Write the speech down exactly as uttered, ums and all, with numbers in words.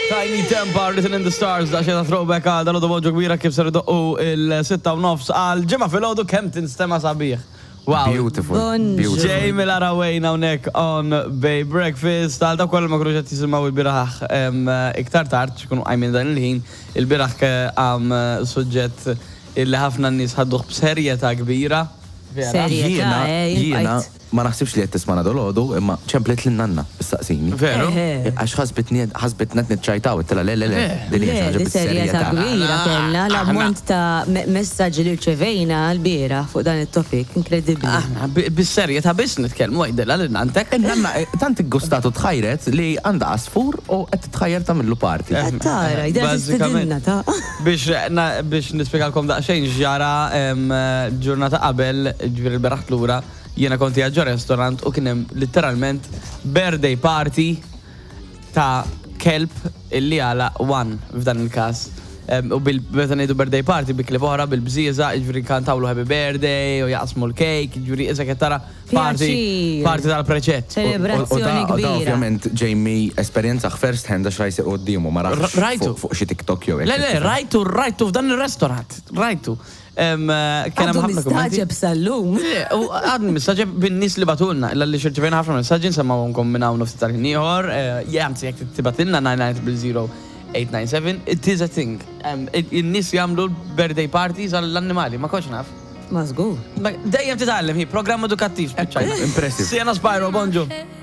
Tiny Temper, Written in the Stars, da xena throwback għal dal-għodu bonġu kbira kif ser doqqu il-sitta u nofs għal ġemma fil-għodu kem tinstema sabiħ. Wow. Beautiful. Bonjour. Ġej mill-Arawejn hawnhekk on Bay Breakfast, għal dak kollu ma kienux qed jisimgħu il-biraħ iktar tard x'kunu qajmin dan il-ħin, il-biraħ għam suġġett illi ħafna n-nies ħadduh b'serjetà kbira. Serjetà, eh, Jiena ma naħsibx li qed tismana dolodu, imma ċemplet lil nanna issaqsini. Veru? Għax ħasbitni ħasbitna niċċajtaw, ittela le le le. Din hija Le, ħaġa di serjetà bis-serjetà. kbira kellna l-ammont ta' me- messaġġi li rċevejna l-bira fuq dan it-topic, inkredibbli. Aħna bis-serjetà biss nitkellmu għajdilha lil nantek. Nanna tant iggustatu tħajret li għandha asfur u qed titħajjer tagħmillu parti. Tara, idea tistedilna ta' Biex na- biex nispjegalkom daqsxejn x'ġara em, ġurnata qabel ġifier il-beraħ lura jiena konti ġo restorant u kien hemm letteralment birthday party ta' kelb illi għala one f'dan il-każ. Em, U bil-meta ngħidu birthday party bi klib oħra bil-bżieża, ġifieri kantawlu happy birthday u jaqsmu l-cake, ġifieri iżda qed tara party Pjaċir. party tal-preċett. Ċelebrazzjoni U da kbira. ovvjament Jamie esperjenza first hand għax rajsi qoddimu ma rafx R- rajtu. fuq- fuq xi TikTok jew hekk. Le, le, rajtu, rajtu f'dan il-restorant, rajtu. Em, Kien hemm Għadu ħafna kummenti. mistaġeb sal-lum. U għadni mistaġeb bin-nis li batulna, illa li xirċivejna ħafna messaġġi nsemawhom minn hawn nofsi tal-ħin ieħor, jgħamsi jekk tibatilna nine nine zero zero eight nine seven, it is a thing. Em, In-nies jagħmlu birthday parties għall-annimali, ma konx naf. Mażgur. Ma Dejjem titgħallem hi, programm edukattiv. Impressive. Siena Spyro, bonġu.